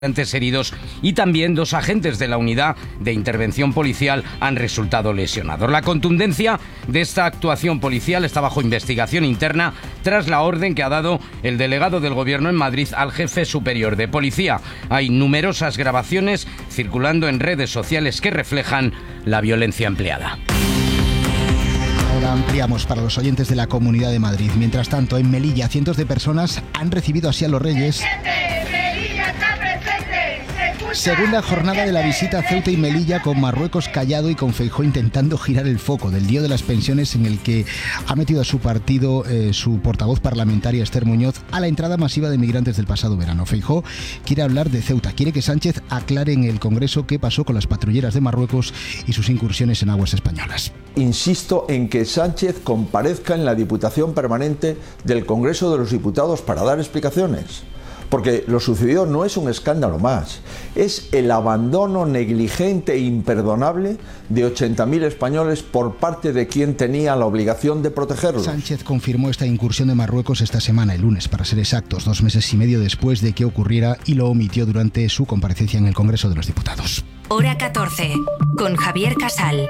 heridos y también 2 agentes de la unidad de intervención policial han resultado lesionados. La contundencia de esta actuación policial está bajo investigación interna tras la orden que ha dado el delegado del Gobierno en Madrid al jefe superior de policía. Hay numerosas grabaciones circulando en redes sociales que reflejan la violencia empleada. Ahora ampliamos para los oyentes de la Comunidad de Madrid. Mientras tanto, en Melilla, cientos de personas han recibido así a los Reyes. Segunda jornada de la visita a Ceuta y Melilla, con Marruecos callado y con Feijóo intentando girar el foco del lío de las pensiones, en el que ha metido a su partido su portavoz parlamentaria Esther Muñoz a la entrada masiva de migrantes del pasado verano. Feijóo quiere hablar de Ceuta, quiere que Sánchez aclare en el Congreso qué pasó con las patrulleras de Marruecos y sus incursiones en aguas españolas. Insisto en que Sánchez comparezca en la Diputación Permanente del Congreso de los Diputados para dar explicaciones. Porque lo sucedido no es un escándalo más, es el abandono negligente e imperdonable de 80.000 españoles por parte de quien tenía la obligación de protegerlos. Sánchez confirmó esta incursión de Marruecos esta semana, el lunes, para ser exactos, 2 meses y medio después de que ocurriera, y lo omitió durante su comparecencia en el Congreso de los Diputados. Hora 14, con Javier Casal.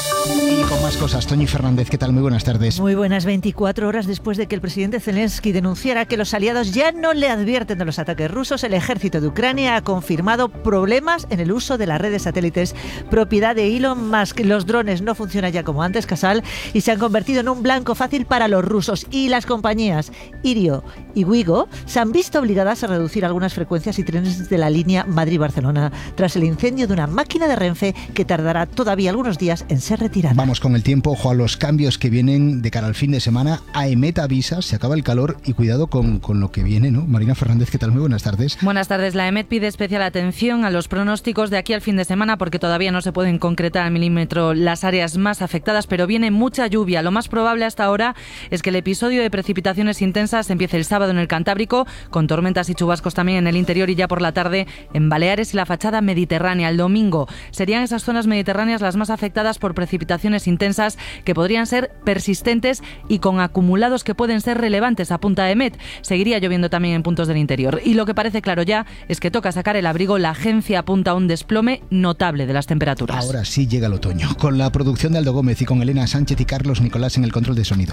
Y con más cosas, Toñi Fernández, ¿qué tal? Muy buenas tardes. Muy buenas. 24 horas después de que el presidente Zelensky denunciara que los aliados ya no le advierten de los ataques rusos, el ejército de Ucrania ha confirmado problemas en el uso de las redes satélites propiedad de Elon Musk. Los drones no funcionan ya como antes, Casal, y se han convertido en un blanco fácil para los rusos. Y las compañías Irio y Wigo se han visto obligadas a reducir algunas frecuencias y trenes de la línea Madrid-Barcelona tras el incendio de una máquina de Renfe que tardará todavía algunos días en ser retirada. Vamos con el tiempo, ojo a los cambios que vienen de cara al fin de semana. AEMET avisa, se acaba el calor y cuidado con lo que viene, ¿no? Marina Fernández, ¿qué tal? Muy buenas tardes. Buenas tardes. La AEMET pide especial atención a los pronósticos de aquí al fin de semana porque todavía no se pueden concretar al milímetro las áreas más afectadas, pero viene mucha lluvia. Lo más probable hasta ahora es que el episodio de precipitaciones intensas empiece el sábado en el Cantábrico, con tormentas y chubascos también en el interior y ya por la tarde en Baleares y la fachada mediterránea. El domingo serían esas zonas mediterráneas las más afectadas por precipitaciones intensas que podrían ser persistentes y con acumulados que pueden ser relevantes, apunta AEMET. Seguiría lloviendo también en puntos del interior. Y lo que parece claro ya es que toca sacar el abrigo. La agencia apunta a un desplome notable de las temperaturas. Ahora sí llega el otoño. Con la producción de Aldo Gómez y con Elena Sánchez y Carlos Nicolás en el control de sonido.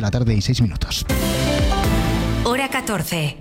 2:06 p.m. Hora 14.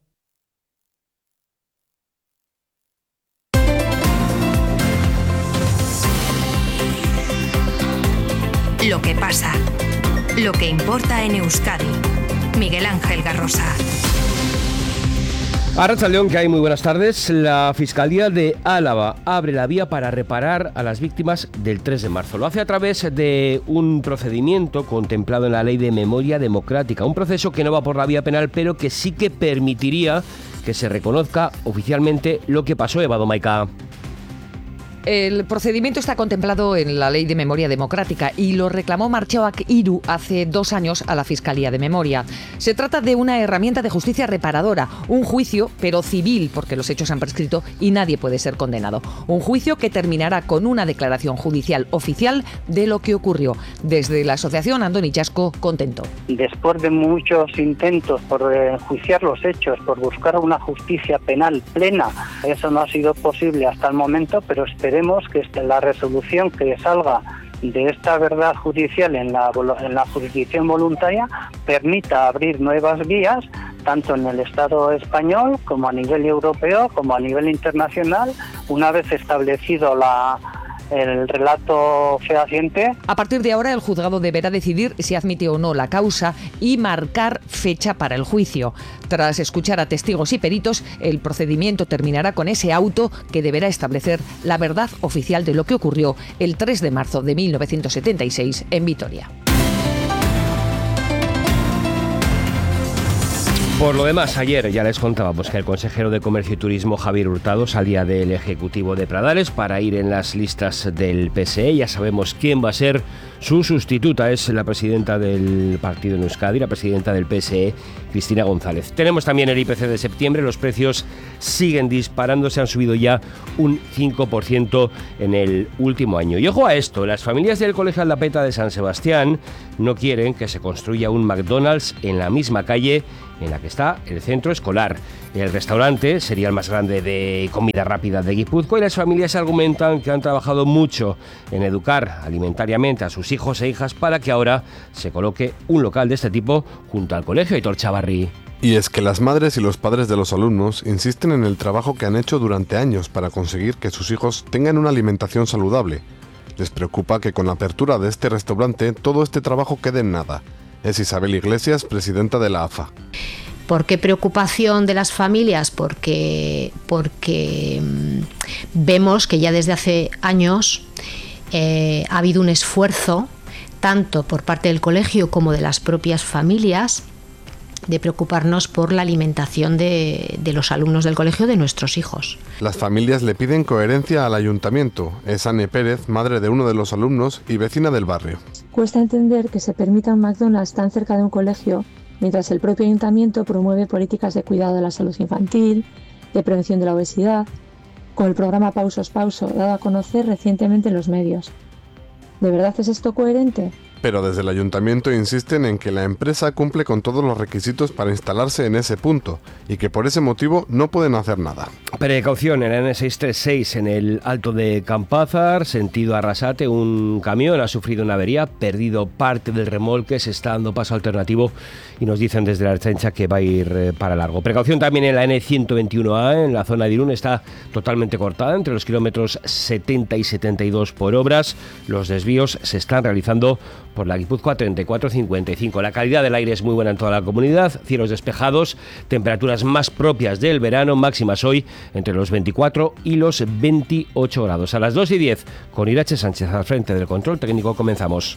Lo que pasa, lo que importa en Euskadi. Miguel Ángel Garrosa. Arratsaldeon, que hay muy buenas tardes. La Fiscalía de Álava abre la vía para reparar a las víctimas del 3 de marzo. Lo hace a través de un procedimiento contemplado en la Ley de Memoria Democrática. Un proceso que no va por la vía penal, pero que sí que permitiría que se reconozca oficialmente lo que pasó, Eva Domaica. El procedimiento está contemplado en la Ley de Memoria Democrática y lo reclamó Martxoak Hiru hace 2 años a la Fiscalía de Memoria. Se trata de una herramienta de justicia reparadora, un juicio, pero civil, porque los hechos han prescrito y nadie puede ser condenado. Un juicio que terminará con una declaración judicial oficial de lo que ocurrió. Desde la asociación Andoni Chasco, contento. Después de muchos intentos por enjuiciar los hechos, por buscar una justicia penal plena, eso no ha sido posible hasta el momento, pero esperemos que la resolución que salga de esta verdad judicial en la jurisdicción voluntaria permita abrir nuevas vías, tanto en el Estado español como a nivel europeo, como a nivel internacional, una vez establecido el relato fehaciente. A partir de ahora, el juzgado deberá decidir si admite o no la causa y marcar fecha para el juicio. Tras escuchar a testigos y peritos, el procedimiento terminará con ese auto que deberá establecer la verdad oficial de lo que ocurrió el 3 de marzo de 1976 en Vitoria. Por lo demás, ayer ya les contábamos que el consejero de Comercio y Turismo, Javier Hurtado, salía del Ejecutivo de Pradares para ir en las listas del PSE. Ya sabemos quién va a ser Su sustituta es la presidenta del partido en Euskadi, la presidenta del PSE, Cristina González. Tenemos también el IPC de septiembre, los precios siguen disparándose, han subido ya un 5% en el último año. Y ojo a esto, las familias del Colegio Aldapeta de San Sebastián no quieren que se construya un McDonald's en la misma calle en la que está el centro escolar. El restaurante sería el más grande de comida rápida de Guipúzcoa y las familias argumentan que han trabajado mucho en educar alimentariamente a sus hijos e hijas para que ahora se coloque un local de este tipo junto al colegio. Aitor Chavarri. Y es que las madres y los padres de los alumnos insisten en el trabajo que han hecho durante años para conseguir que sus hijos tengan una alimentación saludable. Les preocupa que con la apertura de este restaurante todo este trabajo quede en nada. Es Isabel Iglesias, presidenta de la AFA. ¿Por qué preocupación de las familias? Porque vemos que ya desde hace años ha habido un esfuerzo, tanto por parte del colegio como de las propias familias, de preocuparnos por la alimentación de los alumnos del colegio, de nuestros hijos. Las familias le piden coherencia al ayuntamiento. Es Anne Pérez, madre de uno de los alumnos y vecina del barrio. Cuesta entender que se permita un McDonald's tan cerca de un colegio, mientras el propio ayuntamiento promueve políticas de cuidado de la salud infantil, de prevención de la obesidad, con el programa Pausos Pauso, dado a conocer recientemente en los medios. ¿De verdad es esto coherente? Pero desde el ayuntamiento insisten en que la empresa cumple con todos los requisitos para instalarse en ese punto y que por ese motivo no pueden hacer nada. Precaución en la N636 en el Alto de Campázar, sentido Arrasate, un camión ha sufrido una avería, perdido parte del remolque, se está dando paso alternativo y nos dicen desde la Ertzaintza que va a ir para largo. Precaución también en la N121A, en la zona de Irún, está totalmente cortada entre los kilómetros 70 y 72 por obras. Los desvíos se están realizando por la Guipúzcoa 3455. La calidad del aire es muy buena en toda la comunidad, cielos despejados, temperaturas más propias del verano, máximas hoy entre los 24 y los 28 grados. A las 2:10, con Irache Sánchez al frente del control técnico, comenzamos.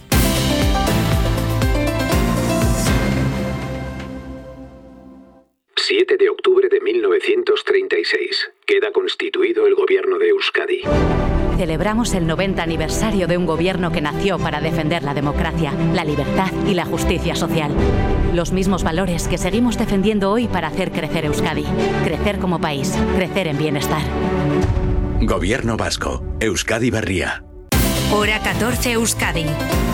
De octubre de 1936. Queda constituido el gobierno de Euskadi. Celebramos el 90 aniversario de un gobierno que nació para defender la democracia, la libertad y la justicia social. Los mismos valores que seguimos defendiendo hoy para hacer crecer Euskadi. Crecer como país, crecer en bienestar. Gobierno vasco. Euskadi Berria. Hora 14 Euskadi.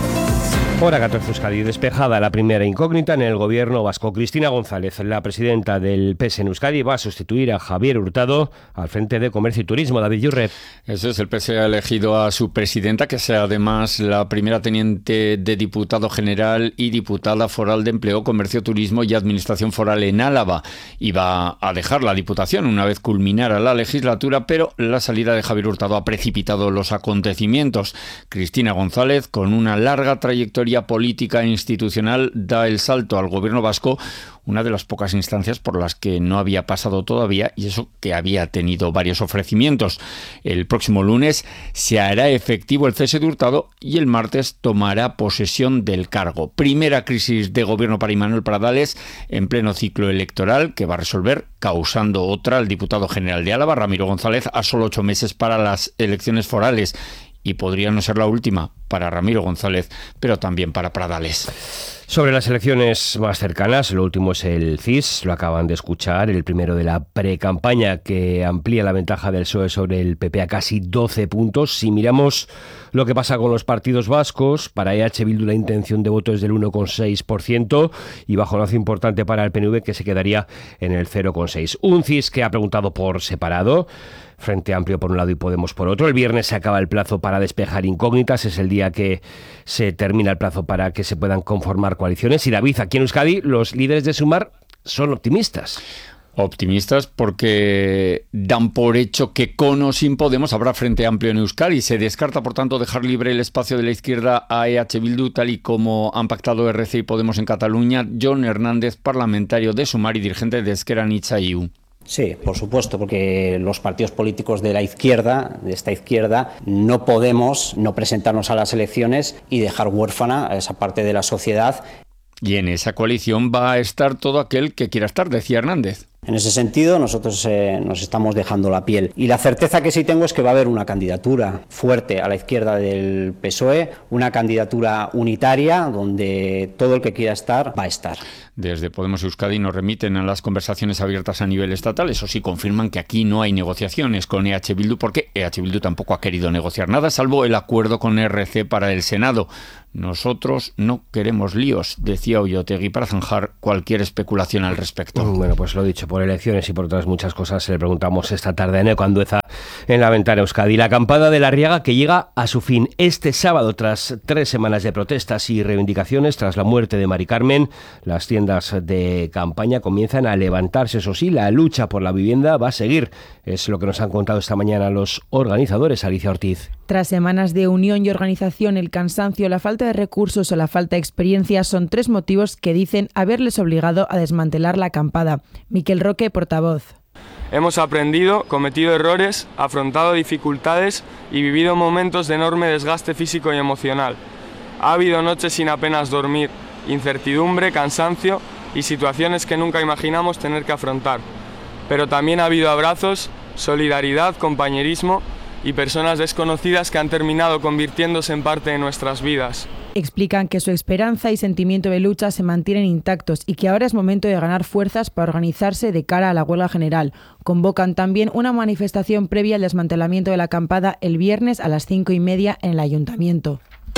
Hora 14 Euskadi, despejada la primera incógnita en el gobierno vasco. Cristina González, la presidenta del PSE en Euskadi, va a sustituir a Javier Hurtado al frente de Comercio y Turismo. David Yurre. Eso es, el PSE ha elegido a su presidenta, que sea además la primera teniente de diputado general y diputada foral de Empleo, Comercio, Turismo y Administración Foral en Álava. Y va a dejar la diputación una vez culminara la legislatura, pero la salida de Javier Hurtado ha precipitado los acontecimientos. Cristina González, con una larga trayectoria política e institucional, da el salto al gobierno vasco, una de las pocas instancias por las que no había pasado todavía, y eso que había tenido varios ofrecimientos. El próximo lunes se hará efectivo el cese de Hurtado y el martes tomará posesión del cargo. Primera crisis de gobierno para Imanol Pradales en pleno ciclo electoral, que va a resolver causando otra al diputado general de Álava, Ramiro González, a solo 8 meses para las elecciones forales. Y podría no ser la última para Ramiro González, pero también para Pradales. Sobre las elecciones más cercanas, lo último es el CIS, lo acaban de escuchar, el primero de la precampaña que amplía la ventaja del PSOE sobre el PP a casi 12 puntos. Si miramos lo que pasa con los partidos vascos, para EH Bildu la intención de voto es del 1,6% y bajonazo importante para el PNV, que se quedaría en el 0,6%. Un CIS que ha preguntado por separado, Frente Amplio por un lado y Podemos por otro. El viernes se acaba el plazo para despejar incógnitas, es el día que se termina el plazo para que se puedan conformar coaliciones. Y David, aquí en Euskadi los líderes de Sumar son optimistas. Optimistas porque dan por hecho que con o sin Podemos habrá Frente Amplio en Euskadi. Se descarta, por tanto, dejar libre el espacio de la izquierda a EH Bildu, tal y como han pactado RC y Podemos en Cataluña. Jon Hernández, parlamentario de Sumar y dirigente de Ezker Anitza IU. Sí, por supuesto, porque los partidos políticos de la izquierda, de esta izquierda, no podemos no presentarnos a las elecciones y dejar huérfana a esa parte de la sociedad. Y en esa coalición va a estar todo aquel que quiera estar, decía Hernández. En ese sentido, nosotros nos estamos dejando la piel. Y la certeza que sí tengo es que va a haber una candidatura fuerte a la izquierda del PSOE, una candidatura unitaria donde todo el que quiera estar va a estar. Desde Podemos Euskadi nos remiten a las conversaciones abiertas a nivel estatal. Eso sí, confirman que aquí no hay negociaciones con EH Bildu, porque EH Bildu tampoco ha querido negociar nada, salvo el acuerdo con RC para el Senado. Nosotros no queremos líos, decía Ollotegi, para zanjar cualquier especulación al respecto. Bueno, pues lo dicho, por elecciones y por otras muchas cosas, le preguntamos esta tarde a Eneco Andueza en La Ventana Euskadi. La acampada de La Arriaga que llega a su fin este sábado, tras 3 semanas de protestas y reivindicaciones tras la muerte de Mari Carmen. Las tiendas de campaña comienzan a levantarse, eso sí, la lucha por la vivienda va a seguir. Es lo que nos han contado esta mañana los organizadores. Alicia Ortiz. Tras semanas de unión y organización, el cansancio, la falta de recursos o la falta de experiencia son 3 motivos que dicen haberles obligado a desmantelar la acampada. Miquel Roque, portavoz. Hemos aprendido, cometido errores, afrontado dificultades y vivido momentos de enorme desgaste físico y emocional. Ha habido noches sin apenas dormir, incertidumbre, cansancio y situaciones que nunca imaginamos tener que afrontar. Pero también ha habido abrazos, solidaridad, compañerismo y personas desconocidas que han terminado convirtiéndose en parte de nuestras vidas. Explican que su esperanza y sentimiento de lucha se mantienen intactos y que ahora es momento de ganar fuerzas para organizarse de cara a la huelga general. Convocan también una manifestación previa al desmantelamiento de la acampada el viernes a las 5:30 en el Ayuntamiento.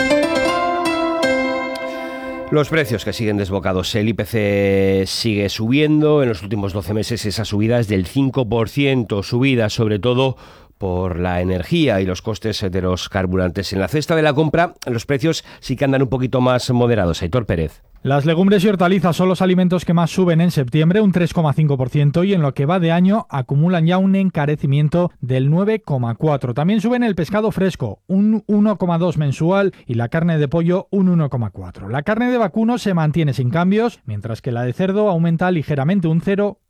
Los precios que siguen desbocados. El IPC sigue subiendo. En los últimos 12 meses esa subida es del 5%. Subida sobre todo por la energía y los costes de los carburantes. En la cesta de la compra, los precios sí que andan un poquito más moderados. Aitor Pérez. Las legumbres y hortalizas son los alimentos que más suben en septiembre, un 3,5%, y en lo que va de año acumulan ya un encarecimiento del 9,4%. También suben el pescado fresco, un 1,2% mensual, y la carne de pollo, un 1,4%. La carne de vacuno se mantiene sin cambios, mientras que la de cerdo aumenta ligeramente, un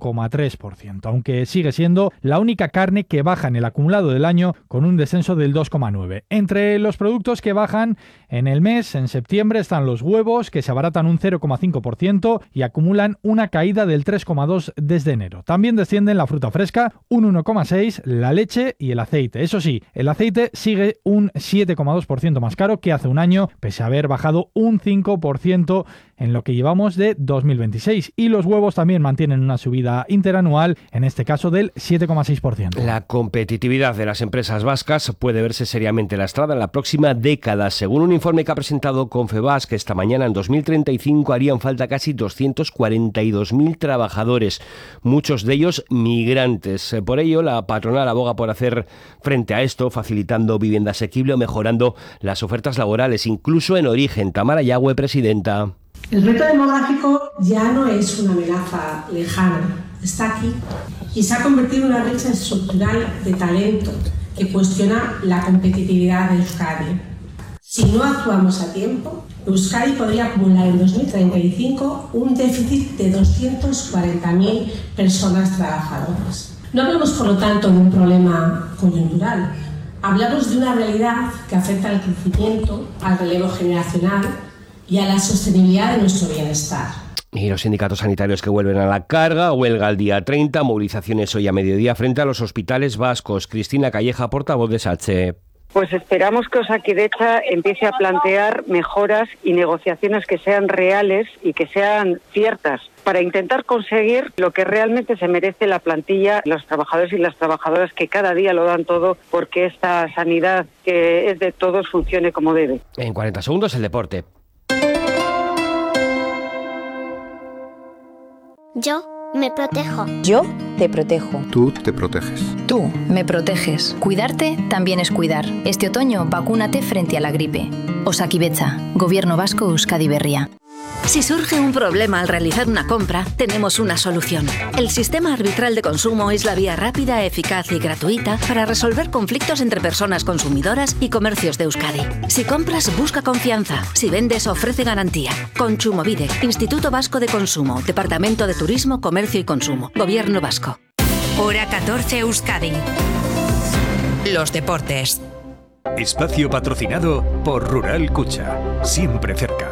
0,3%, aunque sigue siendo la única carne que baja en el acumulado del año, con un descenso del 2,9%. Entre los productos que bajan en el mes, en septiembre, están los huevos, que se abaratan un 0,5% y acumulan una caída del 3,2% desde enero. También descienden la fruta fresca, un 1,6%, la leche y el aceite. Eso sí, el aceite sigue un 7,2% más caro que hace un año, pese a haber bajado un 5% en lo que llevamos de 2026. Y los huevos también mantienen una subida interanual, en este caso del 7,6%. La competitividad de las empresas vascas puede verse seriamente lastrada en la próxima década. Según un informe que ha presentado Confebask esta mañana, en 2035 harían falta casi 242.000 trabajadores, muchos de ellos migrantes. Por ello, la patronal aboga por hacer frente a esto, facilitando vivienda asequible o mejorando las ofertas laborales, incluso en origen. Tamara Yagüe, presidenta. El reto demográfico ya no es una amenaza lejana, está aquí y se ha convertido en una brecha estructural de talento que cuestiona la competitividad de Euskadi. Si no actuamos a tiempo, Euskadi podría acumular en 2035 un déficit de 240.000 personas trabajadoras. No hablamos, por lo tanto, de un problema coyuntural. Hablamos de una realidad que afecta al crecimiento, al relevo generacional y a la sostenibilidad de nuestro bienestar. Y los sindicatos sanitarios que vuelven a la carga, huelga el día 30, movilizaciones hoy a mediodía frente a los hospitales vascos. Cristina Calleja, portavoz de SATSE. Pues esperamos que Osakidetza empiece a plantear mejoras y negociaciones que sean reales y que sean ciertas, para intentar conseguir lo que realmente se merece la plantilla, los trabajadores y las trabajadoras que cada día lo dan todo porque esta sanidad que es de todos funcione como debe. En 40 segundos el deporte. Yo me protejo. Yo te protejo. Tú te proteges. Tú me proteges. Cuidarte también es cuidar. Este otoño, vacúnate frente a la gripe. Osakidetza, Gobierno Vasco, Euskadi Berria. Si surge un problema al realizar una compra, tenemos una solución. El Sistema Arbitral de Consumo es la vía rápida, eficaz y gratuita para resolver conflictos entre personas consumidoras y comercios de Euskadi. Si compras, busca confianza. Si vendes, ofrece garantía. Kontsumobide, Instituto Vasco de Consumo, Departamento de Turismo, Comercio y Consumo, Gobierno Vasco. Hora 14 Euskadi. Los deportes. Espacio patrocinado por Rural Kutxa. Siempre cerca.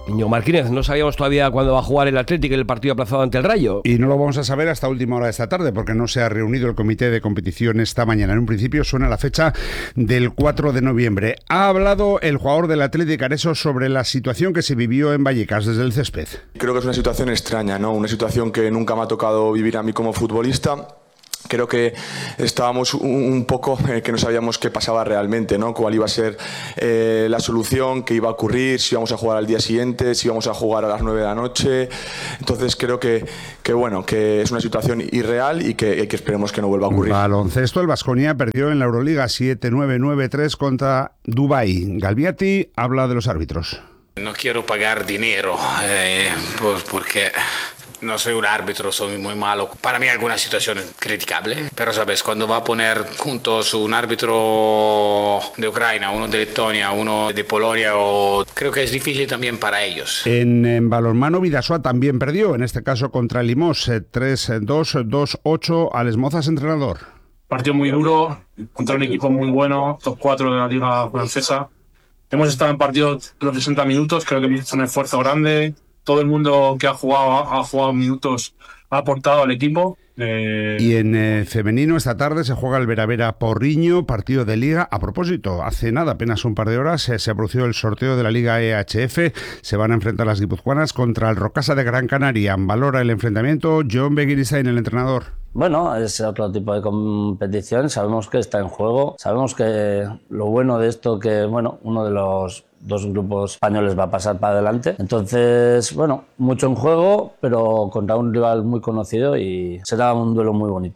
Íñigo Martínez, no sabíamos todavía cuándo va a jugar el Atlético en el partido aplazado ante el Rayo. Y no lo vamos a saber hasta última hora de esta tarde, porque no se ha reunido el comité de competición esta mañana. En un principio suena la fecha del 4 de noviembre. Ha hablado el jugador del Atlético Areso sobre la situación que se vivió en Vallecas desde el césped. Creo que es una situación extraña, ¿no? Una situación que nunca me ha tocado vivir a mí como futbolista. Creo que estábamos un poco que no sabíamos qué pasaba realmente, ¿no? Cuál iba a ser la solución, qué iba a ocurrir, si íbamos a jugar al día siguiente, si íbamos a jugar a las 9 de la noche. Entonces creo que es una situación irreal y que esperemos que no vuelva a ocurrir. Baloncesto, el Baskonia perdió en la Euroliga 7-9-9-3 contra Dubái. Galbiati habla de los árbitros. No quiero pagar dinero pues porque no soy un árbitro, soy muy malo. Para mí alguna situación es criticable, pero sabes, cuando va a poner juntos un árbitro de Ucrania, uno de Letonia, uno de Polonia, creo que es difícil también para ellos. En balonmano, Bidasoa también perdió, en este caso contra el Limos, 3-2, 2-8, Alex Mozas, entrenador. Partido muy duro, contra un equipo muy bueno, top 4 de la liga francesa. Hemos estado en partidos los 60 minutos, creo que hemos hecho un esfuerzo grande. Todo el mundo que ha jugado minutos, ha aportado al equipo. Y en femenino esta tarde se juega el Veravera Porriño, partido de Liga. A propósito, hace nada, apenas un par de horas, se ha producido el sorteo de la Liga EHF. Se van a enfrentar las guipuzcoanas contra el Rocasa de Gran Canaria. Valora el enfrentamiento John Begiristain, el entrenador. Bueno, es otro tipo de competición, sabemos que está en juego, sabemos que lo bueno de esto que, bueno, uno de los dos grupos españoles va a pasar para adelante. Entonces, bueno, mucho en juego, pero contra un rival muy conocido y será un duelo muy bonito.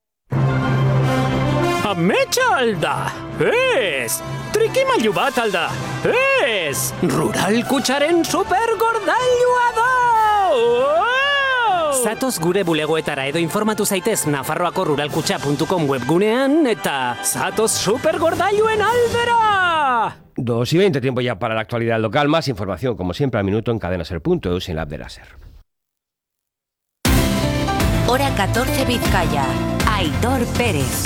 Ametxalda! Ez! Trikimailu bat alda! Ez! Rural kutsaren supergordailua da! Zatoz gure bulegoetara edo informatu zaitez Nafarroako ruralkutxa.com webgunean eta zatoz supergordailuen aldera! 2:20, tiempo ya para la actualidad local. Más información, como siempre, al minuto en cadenaser.eus y en la app de la SER. Hora 14 Vizcaya. Aitor Pérez.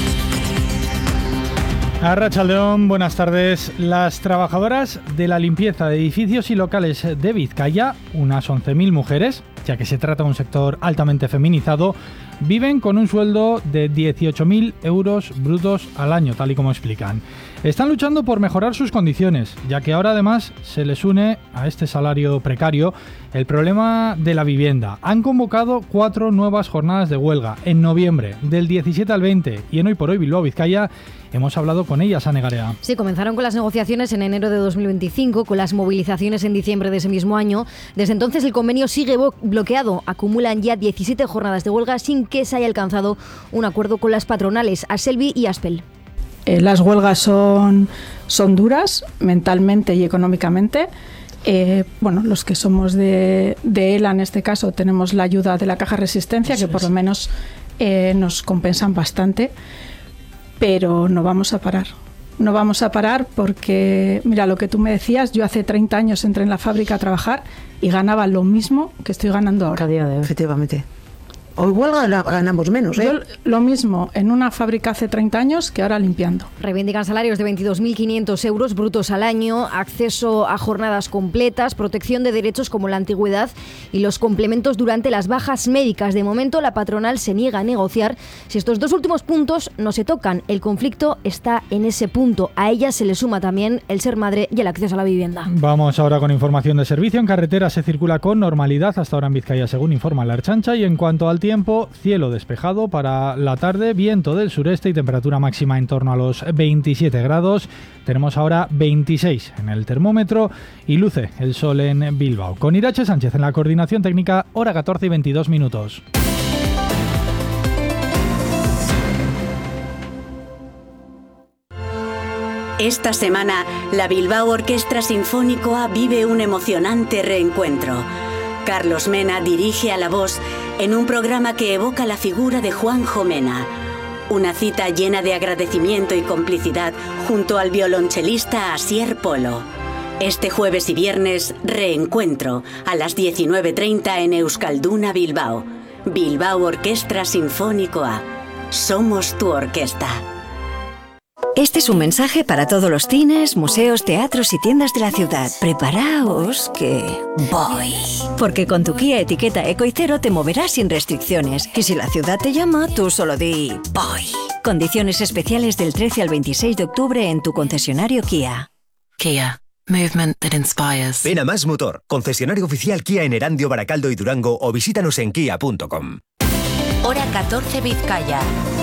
Arratsaldeon, buenas tardes. Las trabajadoras de la limpieza de edificios y locales de Vizcaya, unas 11.000 mujeres, ya que se trata de un sector altamente feminizado, viven con un sueldo de 18.000 euros brutos al año, tal y como explican. Están luchando por mejorar sus condiciones, ya que ahora además se les une a este salario precario el problema de la vivienda. Han convocado 4 nuevas jornadas de huelga en noviembre, del 17 al 20, y en Hoy por Hoy Bilbao Vizcaya hemos hablado con ellas, Ane Garea. Sí, comenzaron con las negociaciones en enero de 2025, con las movilizaciones en diciembre de ese mismo año. Desde entonces el convenio sigue bloqueado. Acumulan ya 17 jornadas de huelga sin que se haya alcanzado un acuerdo con las patronales, Aselvi y Aspel. Las huelgas son duras mentalmente y económicamente. Bueno, los que somos de ELA en este caso tenemos la ayuda de la Caja Resistencia, que por lo menos nos compensan bastante, pero no vamos a parar. No vamos a parar porque, mira, lo que tú me decías, yo hace 30 años entré en la fábrica a trabajar y ganaba lo mismo que estoy ganando ahora. Efectivamente. Hoy huelga ganamos menos, ¿eh? Yo lo mismo en una fábrica hace 30 años que ahora limpiando. Reivindican salarios de 22.500 euros brutos al año, acceso a jornadas completas, protección de derechos como la antigüedad y los complementos durante las bajas médicas. De momento, la patronal se niega a negociar si estos dos últimos puntos no se tocan. El conflicto está en ese punto. A ella se le suma también el ser madre y el acceso a la vivienda. Vamos ahora con información de servicio. En carretera se circula con normalidad hasta ahora en Vizcaya, según informa la Ertzaintza, y en cuanto al tiempo, cielo despejado para la tarde, viento del sureste y temperatura máxima en torno a los 27 grados. Tenemos ahora 26 en el termómetro y luce el sol en Bilbao. Con Irache Sánchez en la coordinación técnica, hora 14 y 22 minutos. Esta semana, la Bilbao Orquestra Sinfónicoa vive un emocionante reencuentro. Carlos Mena dirige a la voz en un programa que evoca la figura de Juanjo Mena. Una cita llena de agradecimiento y complicidad junto al violonchelista Asier Polo. Este jueves y viernes, reencuentro a las 19:30 en Euskalduna, Bilbao. Bilbao Orquestra Sinfónicoa. Somos tu orquesta. Este es un mensaje para todos los cines, museos, teatros y tiendas de la ciudad. Preparaos que voy. Porque con tu Kia Etiqueta Eco y Cero te moverás sin restricciones. Y si la ciudad te llama, tú solo di voy. Condiciones especiales del 13 al 26 de octubre en tu concesionario Kia. Kia. Movement that inspires. Ven a Más Motor, concesionario oficial Kia en Erandio, Baracaldo y Durango, o visítanos en kia.com. Hora 14 Vizcaya.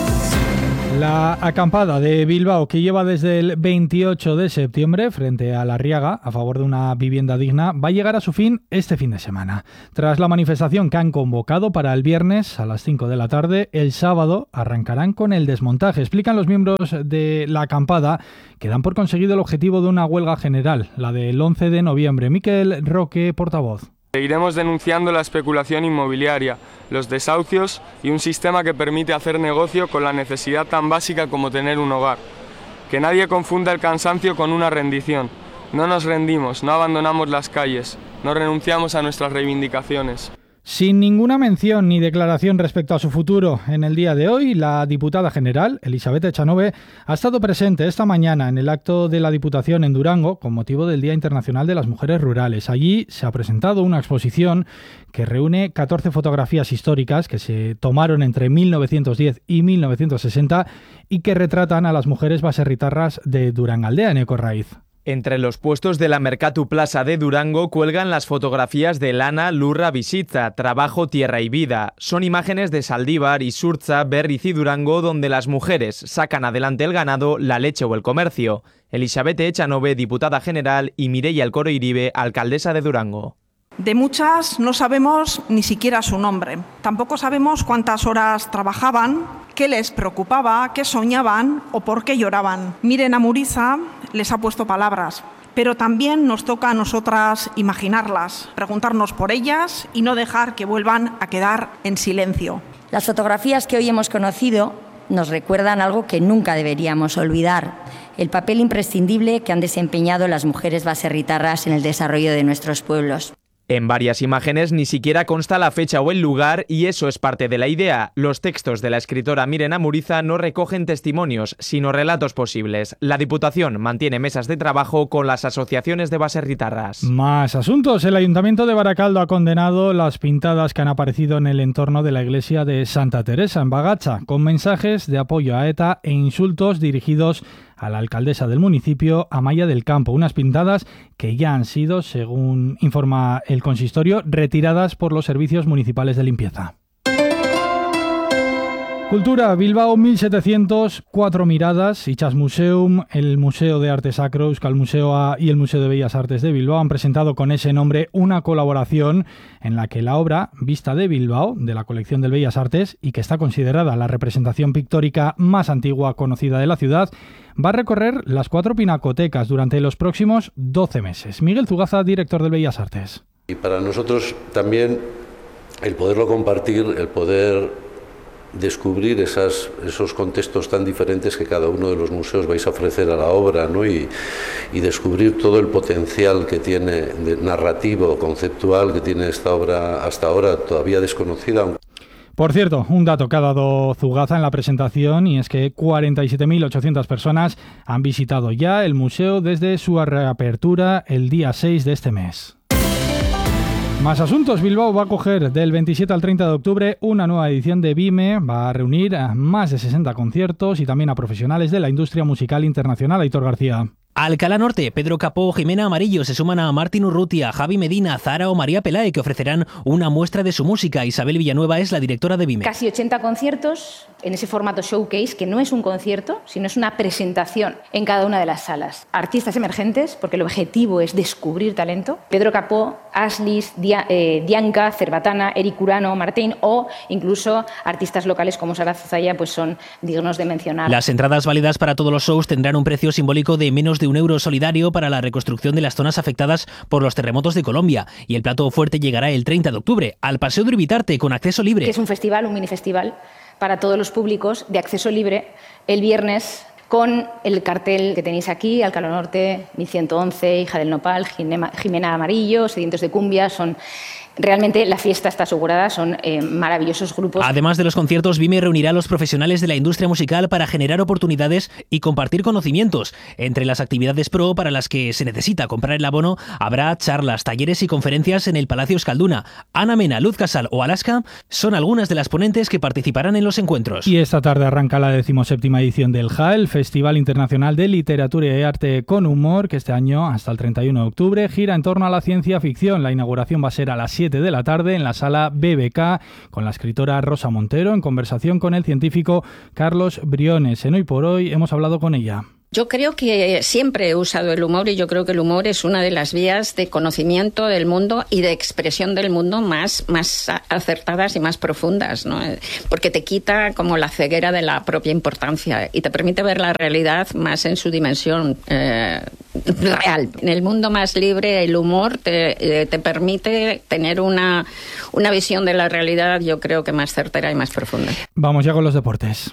La acampada de Bilbao, que lleva desde el 28 de septiembre frente a La Riaga a favor de una vivienda digna, va a llegar a su fin este fin de semana. Tras la manifestación que han convocado para el viernes a las 5 de la tarde, el sábado arrancarán con el desmontaje. Explican los miembros de la acampada que dan por conseguido el objetivo de una huelga general, la del 11 de noviembre. Miquel Roque, portavoz. Seguiremos denunciando la especulación inmobiliaria, los desahucios y un sistema que permite hacer negocio con la necesidad tan básica como tener un hogar. Que nadie confunda el cansancio con una rendición. No nos rendimos, no abandonamos las calles, no renunciamos a nuestras reivindicaciones. Sin ninguna mención ni declaración respecto a su futuro, en el día de hoy, la diputada general, Elisabeth Echanove, ha estado presente esta mañana en el acto de la Diputación en Durango con motivo del Día Internacional de las Mujeres Rurales. Allí se ha presentado una exposición que reúne 14 fotografías históricas que se tomaron entre 1910 y 1960 y que retratan a las mujeres baserritarras de Durangaldea, en Ecorraiz. Entre los puestos de la Mercatu Plaza de Durango cuelgan las fotografías de Lana Lurra Bizitza, Trabajo, Tierra y Vida. Son imágenes de Saldívar, Isurtza, Berriz y Durango, donde las mujeres sacan adelante el ganado, la leche o el comercio. Elisabeth Echanove, diputada general, y Mireia Elcoro Iribe, alcaldesa de Durango. De muchas no sabemos ni siquiera su nombre. Tampoco sabemos cuántas horas trabajaban, qué les preocupaba, qué soñaban o por qué lloraban. Miren, a Muriza les ha puesto palabras, pero también nos toca a nosotras imaginarlas, preguntarnos por ellas y no dejar que vuelvan a quedar en silencio. Las fotografías que hoy hemos conocido nos recuerdan algo que nunca deberíamos olvidar: el papel imprescindible que han desempeñado las mujeres baserritarras en el desarrollo de nuestros pueblos. En varias imágenes ni siquiera consta la fecha o el lugar, y eso es parte de la idea. Los textos de la escritora Miren Amuriza no recogen testimonios, sino relatos posibles. La Diputación mantiene mesas de trabajo con las asociaciones de baserritarras. Más asuntos. El Ayuntamiento de Baracaldo ha condenado las pintadas que han aparecido en el entorno de la iglesia de Santa Teresa, en Bagacha, con mensajes de apoyo a ETA e insultos dirigidos a la alcaldesa del municipio, Amaya del Campo. Unas pintadas que ya han sido, según informa el consistorio, retiradas por los servicios municipales de limpieza. Cultura, Bilbao 1700, 4 miradas, Itxas Museum, el Museo de Arte Sacro, Euskal Museo y el Museo de Bellas Artes de Bilbao han presentado con ese nombre una colaboración en la que la obra Vista de Bilbao, de la colección de Bellas Artes, y que está considerada la representación pictórica más antigua conocida de la ciudad, va a recorrer las 4 pinacotecas durante los próximos 12 meses. Miguel Zugaza, director de Bellas Artes. Y para nosotros también el poderlo compartir, el poder descubrir esos contextos tan diferentes que cada uno de los museos vais a ofrecer a la obra, ¿no? y descubrir todo el potencial que tiene de narrativo, conceptual, que tiene esta obra hasta ahora todavía desconocida. Por cierto, un dato que ha dado Zugaza en la presentación, y es que 47.800 personas han visitado ya el museo desde su reapertura el día 6 de este mes. Más asuntos. Bilbao va a acoger del 27 al 30 de octubre una nueva edición de BIME. Va a reunir a más de 60 conciertos y también a profesionales de la industria musical internacional. Aitor García. Alcalá Norte, Pedro Capó, Jimena Amarillo se suman a Martín Urrutia, Javi Medina, Zara o María Pelae, que ofrecerán una muestra de su música. Isabel Villanueva es la directora de BIME. Casi 80 conciertos en ese formato showcase, que no es un concierto, sino es una presentación en cada una de las salas. Artistas emergentes, porque el objetivo es descubrir talento. Pedro Capó, Aslis, Dianca, Cerbatana, Eric Urano, Martín, o incluso artistas locales como Sara Zozaya, pues son dignos de mencionar. Las entradas válidas para todos los shows tendrán un precio simbólico de menos de €1 solidario para la reconstrucción de las zonas afectadas por los terremotos de Colombia, y el plato fuerte llegará el 30 de octubre al Paseo de Urbitarte con acceso libre. Que es un festival, un minifestival para todos los públicos de acceso libre el viernes, con el cartel que tenéis aquí: Alcalá Norte, 1111, Hija del Nopal, Jimena Amarillo, Sedientos de Cumbia. Son Realmente la fiesta está asegurada, son maravillosos grupos. Además de los conciertos, Vime reunirá a los profesionales de la industria musical para generar oportunidades y compartir conocimientos. Entre las actividades pro para las que se necesita comprar el abono, habrá charlas, talleres y conferencias en el Palacio Euskalduna. Ana Mena, Luz Casal o Alaska son algunas de las ponentes que participarán en los encuentros. Y esta tarde arranca la 17ª edición del JA, el Festival Internacional de Literatura y Arte con Humor, que este año, hasta el 31 de octubre, gira en torno a la ciencia ficción. La inauguración va a ser a las 7 de la tarde en la sala BBK, con la escritora Rosa Montero, en conversación con el científico Carlos Briones. En Hoy por Hoy hemos hablado con ella. Yo creo que siempre he usado el humor y yo creo que el humor es una de las vías de conocimiento del mundo y de expresión del mundo más acertadas y más profundas, ¿no? Porque te quita como la ceguera de la propia importancia y te permite ver la realidad más en su dimensión real. En el mundo más libre, el humor te permite tener una visión de la realidad, yo creo que más certera y más profunda. Vamos ya con los deportes.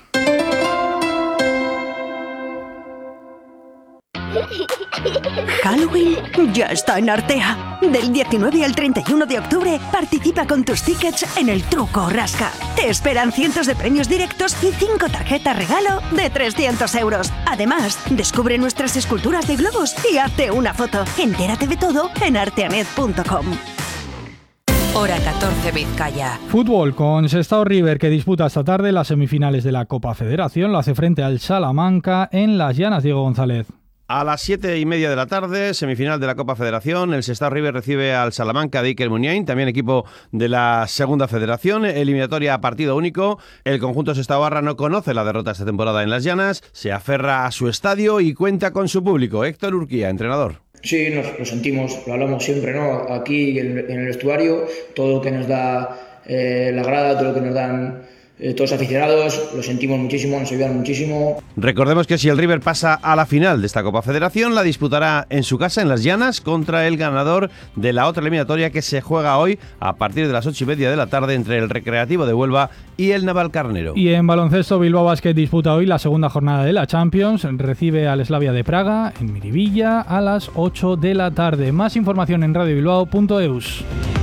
Halloween ya está en Artea. Del 19 al 31 de octubre participa con tus tickets en el Truco o Rasca. Te esperan cientos de premios directos y 5 tarjetas regalo de 300 euros. Además, descubre nuestras esculturas de globos y hazte una foto. Entérate de todo en arteanet.com. Hora 14 Vizcaya. Fútbol con Sestao River, que disputa esta tarde las semifinales de la Copa Federación. Lo hace frente al Salamanca en Las Llanas. Diego González. A las 7:30 de la tarde, semifinal de la Copa Federación, el Sestao River recibe al Salamanca de Iker Muniain, también equipo de la Segunda Federación, eliminatoria a partido único. El conjunto sestaoarra no conoce la derrota esta temporada en Las Llanas, se aferra a su estadio y cuenta con su público. Héctor Urquía, entrenador. Sí, lo sentimos, lo hablamos siempre, ¿no? Aquí en el vestuario, todo lo que nos da la grada, todo lo que nos dan todos los aficionados, lo sentimos muchísimo, nos ayudan muchísimo. Recordemos que si el River pasa a la final de esta Copa Federación, la disputará en su casa, en Las Llanas, contra el ganador de la otra eliminatoria que se juega hoy a partir de las 8:30 de la tarde entre el Recreativo de Huelva y el Navalcarnero. Y en baloncesto, Bilbao Basket disputa hoy la segunda jornada de la Champions. Recibe al Slavia de Praga en Miribilla a las 8 de la tarde. Más información en radiobilbao.eus.